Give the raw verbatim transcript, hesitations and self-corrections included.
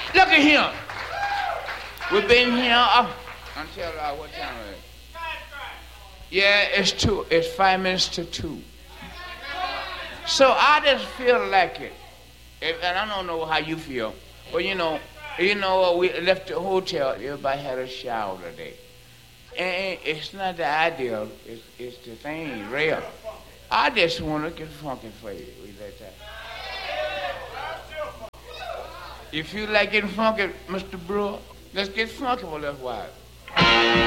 Look at him. We've been here up until uh, what time is it? Yeah, it's two. It's five minutes to two. So I just feel like it, if, and I don't know how you feel, but you know, you know, we left the hotel. Everybody had a shower today, and it's not the ideal. It's, it's the thing real. I just want to get funky for you. We let that. You feel like getting funky, Mister Brewer? Let's get funky for a little while.